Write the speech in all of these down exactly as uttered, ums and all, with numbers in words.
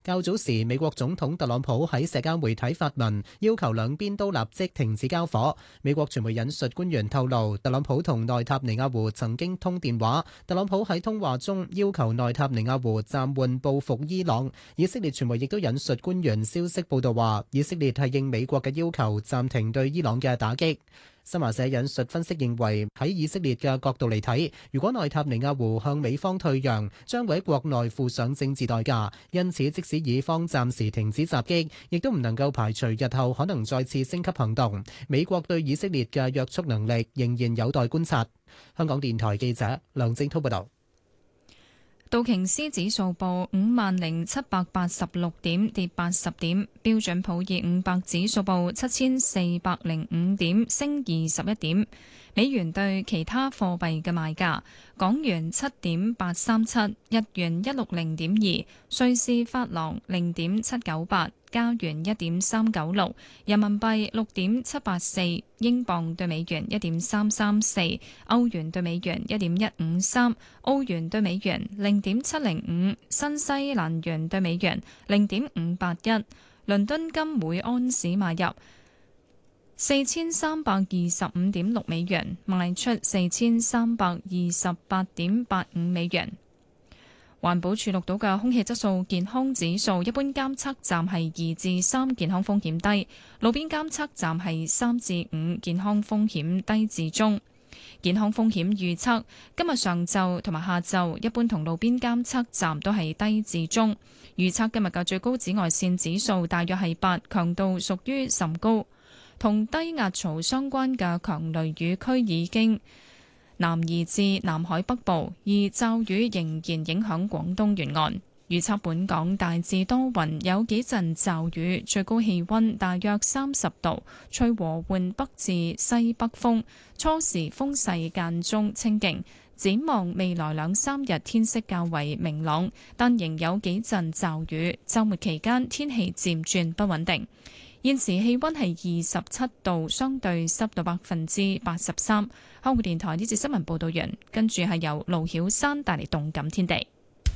較早時，美國總統特朗普喺社交媒體發文，要求兩邊都立即停止交火。美國傳媒引述官員透露，特朗普同內塔尼亞胡曾經通電話，特朗普喺通話中要求內塔尼亞胡暫緩報復伊朗。以色列傳媒亦都引述官員消息報道話，以色列係應美國嘅要求暫停對伊朗嘅打擊。新華社引述分析認為，喺以色列嘅角度嚟睇，如果內塔尼亞胡向美方退讓，將會喺國內付上政治代價。因此，即使以方暫時停止襲擊，亦都唔能夠排除日後可能再次升級行動。美國對以色列嘅約束能力仍然有待觀察。香港電台記者梁正滔報道。 道瓊斯指數報五萬零七百八十六點，跌八十點。標準普爾五百指數報七千四百零五點，升二十一點。美元對其他貨幣嘅賣價：港元七點八三七，日元一六零點二，瑞士法郎零點七九八，加元一點三九六，人民幣六點七八四，英鎊對美元一點三三四，歐元對美元一點一五三，澳元對美元零點七零五，新西蘭元對美元零點五八一。倫敦金每安士買入四千三百二十五點六美元，賣出四千三百二十八點八五美元。環保署錄到嘅空氣質素健康指數，一般監測站係二至三，健康風險低；路邊監測站係三至五，健康風險低至中。健康風險預測今日上晝同埋下晝，一般同路邊監測站都係低至中。預測今日嘅最高紫外線指數大約係八，強度屬於甚高。同低壓槽相關嘅強雷雨區已經南移至南海北部，而驟雨仍然影響廣東沿岸。預測本港大致多雲，有幾陣驟雨，最高氣溫大約三十度，吹和緩北至西北風，初時風勢間中清勁。展望未來兩三日天色較為明朗，但仍有幾陣驟雨。週末期間天氣漸轉不穩定。現時氣溫係二十七度，相對濕度百分之八十三。香港電台呢節新聞報道完，跟住係由盧曉山帶嚟動感天地。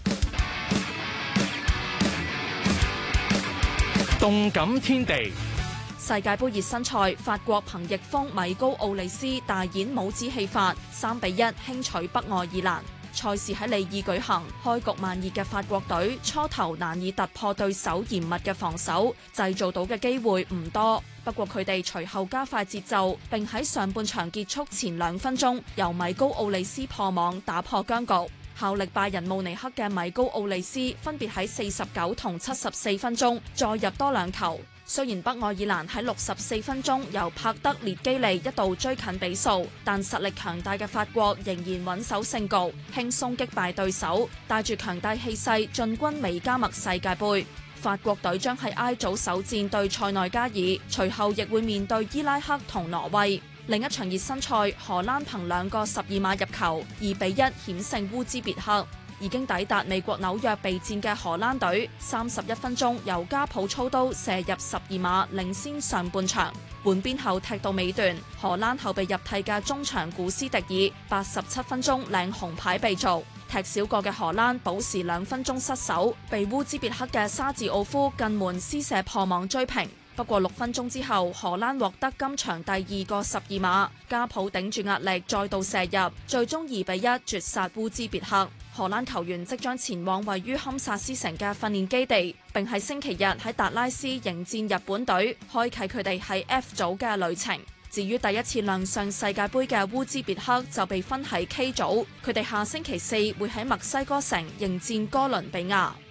動感天地， 世界盃熱身賽，法國憑翼鋒米高奧利斯大演帽子戲法，三比一輕取北愛爾蘭。賽事喺利爾舉行，開局慢熱嘅法國隊初頭難以突破對手嚴密嘅防守，製造到嘅機會唔多。不過佢哋隨後加快節奏，並喺上半場結束前兩分鐘，由米高奧利斯破網打破僵局。效力拜仁慕尼黑嘅米高奧利斯分別喺四十九同七十四分鐘再入多兩球。雖然北愛爾蘭喺六十四分鐘由帕德列基利一度追近比數，但實力強大嘅法國仍然穩守勝局，輕鬆擊敗對手，帶住強大氣勢進軍美加墨世界盃。法國隊將喺 I 組首戰對塞內加爾，隨後亦會面對伊拉克同挪威。另一場熱身賽，荷蘭憑兩個十二碼入球，二比一險勝烏茲別克。已經抵達美國紐約備戰嘅荷蘭隊，三十一分鐘由加普操刀射入十二碼，領先上半場。換邊後踢到尾段，荷蘭後備入替嘅中場古斯迪爾八十七分鐘領紅牌被逐。踢少個嘅荷蘭補時兩分鐘失手，被烏茲別克嘅沙治奧夫近門施射破網追平。不過六分鐘之後，荷蘭獲得今場第二個十二碼，加普頂住壓力再度射入，最終二比一絕殺烏茲別克。荷蘭球員即將前往位於堪薩斯城嘅訓練基地，並喺星期日喺達拉斯迎戰日本隊，開啟佢哋喺 F 組嘅旅程。至於第一次亮相世界盃嘅烏茲別克就被分喺 K 組，佢哋下星期四會喺墨西哥城迎戰哥倫比亞。